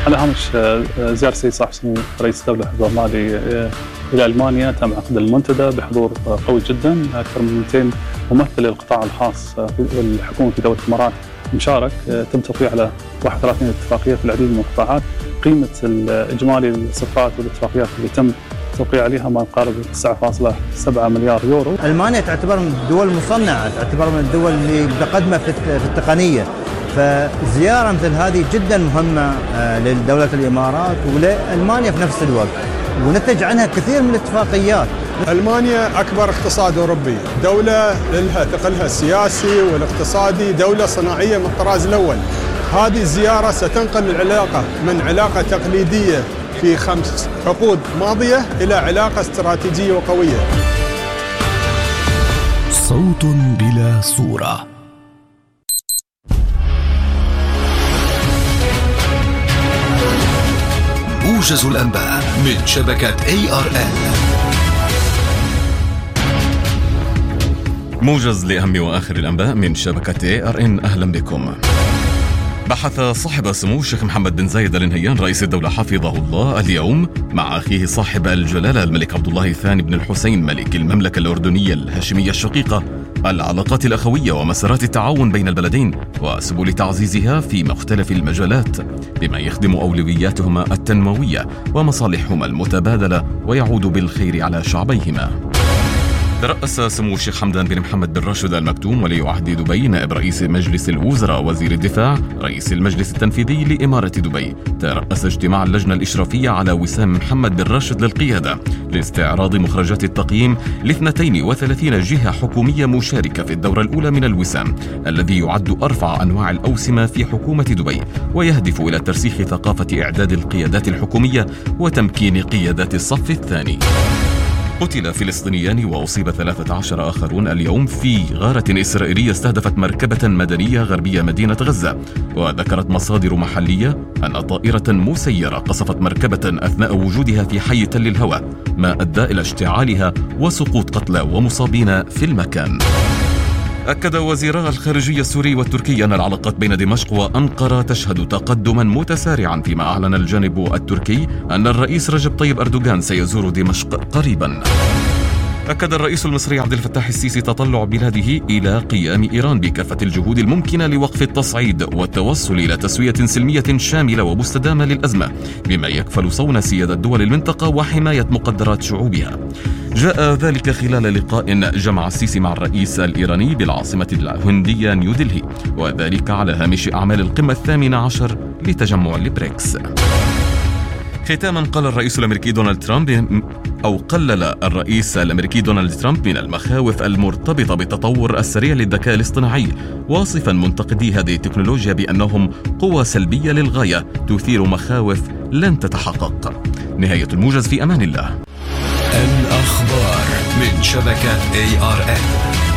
على هامش زيارة السيد صاحب السمو رئيس الدولة حفظه الله إلى ألمانيا، تم عقد المنتدى بحضور قوي جدا، أكثر من 200 ممثل للقطاع الخاص والحكومة في دولة الإمارات مشارك. تم توقيع على 31 اتفاقية في العديد من القطاعات. قيمة الإجمالي للصفقات والاتفاقيات اللي تم توقيع عليها ما يقارب 9.7 مليار يورو. ألمانيا تعتبر من الدول المصنعة، تعتبر من الدول اللي متقدمة في التقنية، فزيارة مثل هذه جدا مهمة لدولة الإمارات ولألمانيا في نفس الوقت، ونتج عنها كثير من الاتفاقيات. ألمانيا أكبر اقتصاد أوروبي، دولة لها ثقلها السياسي والاقتصادي، دولة صناعية من الطراز الأول. هذه الزيارة ستنقل العلاقة من علاقة تقليدية في 5 عقود ماضية إلى علاقة استراتيجية وقوية. صوت بلا صورة. موجز الأنباء من شبكة ARN. موجز لأهم وآخر الأنباء من شبكة ARN. أهلا بكم. بحث صاحب سمو الشيخ محمد بن زايد آل نهيان رئيس الدولة حفظه الله اليوم مع أخيه صاحب الجلالة الملك عبد الله الثاني بن الحسين ملك المملكة الأردنية الهاشمية الشقيقة العلاقات الأخوية ومسارات التعاون بين البلدين وسبل تعزيزها في مختلف المجالات بما يخدم أولوياتهما التنموية ومصالحهما المتبادلة ويعود بالخير على شعبيهما. ترأس سمو الشيخ حمدان بن محمد بن راشد آل مكتوم ولي عهد دبي نائب رئيس مجلس الوزراء وزير الدفاع رئيس المجلس التنفيذي لإمارة دبي ترأس اجتماع اللجنة الإشرافية على وسام محمد بن راشد للقيادة لاستعراض مخرجات التقييم ل 32 جهة حكومية مشاركة في الدورة الأولى من الوسام الذي يعد أرفع أنواع الأوسمة في حكومة دبي ويهدف إلى ترسيخ ثقافة إعداد القيادات الحكومية وتمكين قيادات الصف الثاني. قتل فلسطينيان وأصيب 13 آخرون اليوم في غارة إسرائيلية استهدفت مركبة مدنية غربية مدينة غزة. وذكرت مصادر محلية أن طائرة مسيرة قصفت مركبة أثناء وجودها في حي تل الهوى ما أدى إلى اشتعالها وسقوط قتلى ومصابين في المكان. أكد وزيرا الخارجية السوري والتركي أن العلاقات بين دمشق وأنقرة تشهد تقدما متسارعا فيما أعلن الجانب التركي أن الرئيس رجب طيب أردوغان سيزور دمشق قريبا. أكد الرئيس المصري عبد الفتاح السيسي تطلع بلاده إلى قيام إيران بكافة الجهود الممكنة لوقف التصعيد والتوصل إلى تسوية سلمية شاملة ومستدامة للأزمة بما يكفل صون سيادة دول المنطقة وحماية مقدرات شعوبها. جاء ذلك خلال لقاء جمع السيسي مع الرئيس الإيراني بالعاصمة الهندية نيودلهي وذلك على هامش أعمال القمة 18 لتجمع البريكس. ختاما قلل الرئيس الأمريكي دونالد دونالد ترامب من المخاوف المرتبطة بالتطور السريع للذكاء الاصطناعي واصفا منتقدي هذه التكنولوجيا بأنهم قوة سلبية للغاية تثير مخاوف لن تتحقق. نهاية الموجز، في أمان الله. الأخبار من شبكة ARN.